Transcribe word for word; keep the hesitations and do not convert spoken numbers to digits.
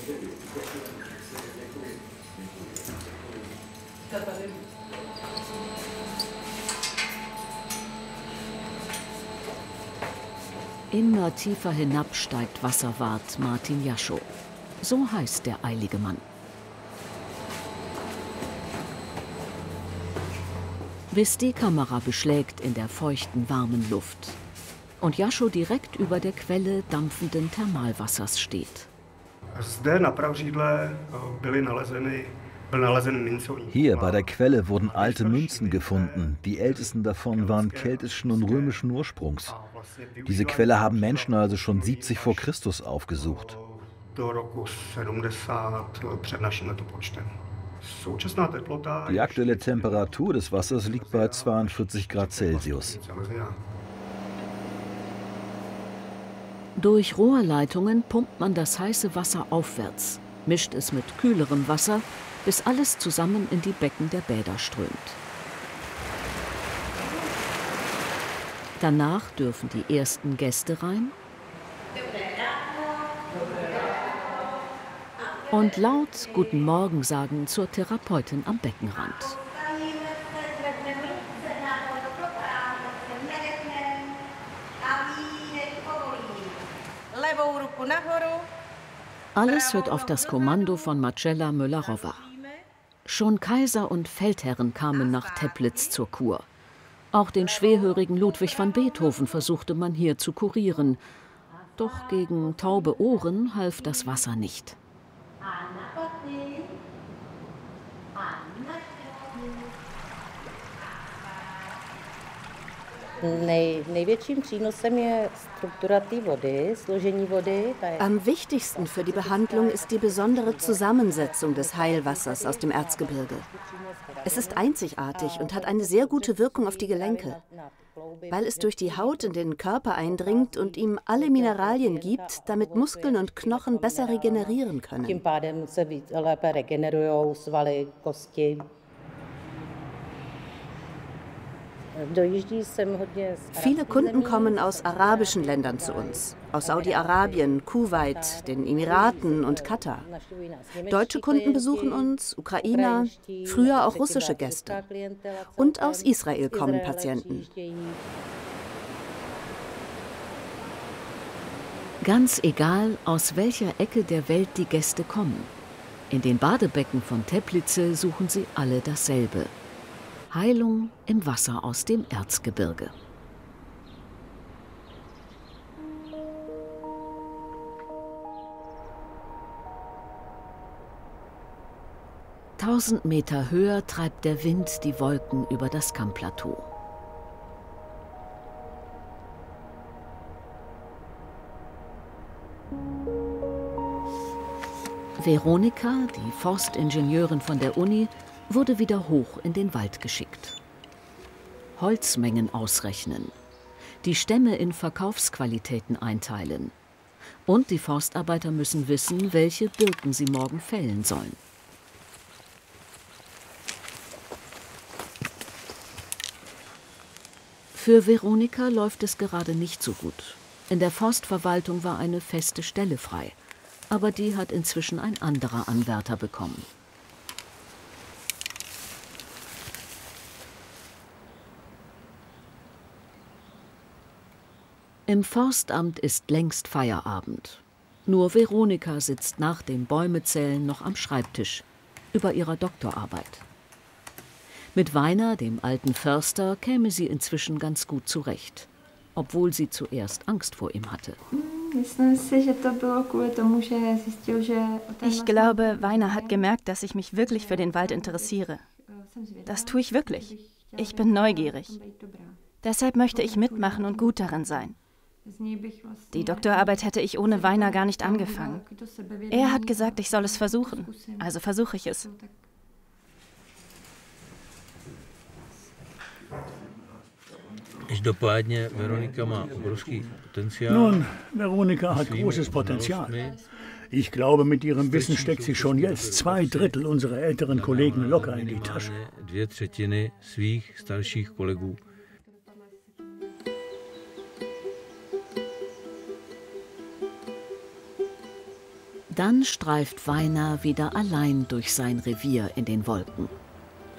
Immer tiefer hinab steigt Wasserwart Martin Jaschow. So heißt der eilige Mann. Bis die Kamera beschlägt in der feuchten, warmen Luft und Jaschow direkt über der Quelle dampfenden Thermalwassers steht. Hier bei der Quelle wurden alte Münzen gefunden. Die ältesten davon waren keltischen und römischen Ursprungs. Diese Quelle haben Menschen also schon siebzig vor Christus aufgesucht. Die aktuelle Temperatur des Wassers liegt bei zweiundvierzig Grad Celsius. Durch Rohrleitungen pumpt man das heiße Wasser aufwärts, mischt es mit kühlerem Wasser, bis alles zusammen in die Becken der Bäder strömt. Danach dürfen die ersten Gäste rein und laut Guten Morgen sagen zur Therapeutin am Beckenrand. Alles hört auf das Kommando von Marcella Müller-Rowa. Schon Kaiser und Feldherren kamen nach Teplitz zur Kur. Auch den schwerhörigen Ludwig van Beethoven versuchte man hier zu kurieren. Doch gegen taube Ohren half das Wasser nicht. Am wichtigsten für die Behandlung ist die besondere Zusammensetzung des Heilwassers aus dem Erzgebirge. Es ist einzigartig und hat eine sehr gute Wirkung auf die Gelenke, weil es durch die Haut in den Körper eindringt und ihm alle Mineralien gibt, damit Muskeln und Knochen besser regenerieren können. Viele Kunden kommen aus arabischen Ländern zu uns, aus Saudi-Arabien, Kuwait, den Emiraten und Katar. Deutsche Kunden besuchen uns, Ukrainer, früher auch russische Gäste. Und aus Israel kommen Patienten. Ganz egal, aus welcher Ecke der Welt die Gäste kommen. In den Badebecken von Teplice suchen sie alle dasselbe: Heilung im Wasser aus dem Erzgebirge. Tausend Meter höher treibt der Wind die Wolken über das Kammplateau. Veronika, die Forstingenieurin von der Uni, wurde wieder hoch in den Wald geschickt. Holzmengen ausrechnen, die Stämme in Verkaufsqualitäten einteilen. Und die Forstarbeiter müssen wissen, welche Birken sie morgen fällen sollen. Für Veronika läuft es gerade nicht so gut. In der Forstverwaltung war eine feste Stelle frei, aber die hat inzwischen ein anderer Anwärter bekommen. Im Forstamt ist längst Feierabend. Nur Veronika sitzt nach dem Bäumezählen noch am Schreibtisch über ihrer Doktorarbeit. Mit Weiner, dem alten Förster, käme sie inzwischen ganz gut zurecht, obwohl sie zuerst Angst vor ihm hatte. Ich glaube, Weiner hat gemerkt, dass ich mich wirklich für den Wald interessiere. Das tue ich wirklich. Ich bin neugierig. Deshalb möchte ich mitmachen und gut darin sein. Die Doktorarbeit hätte ich ohne Weiner gar nicht angefangen. Er hat gesagt, ich soll es versuchen. Also versuche ich es. Nun, Veronika hat großes Potenzial. Ich glaube, mit ihrem Wissen steckt sie schon jetzt zwei Drittel unserer älteren Kollegen locker in die Tasche. Dann streift Weiner wieder allein durch sein Revier in den Wolken.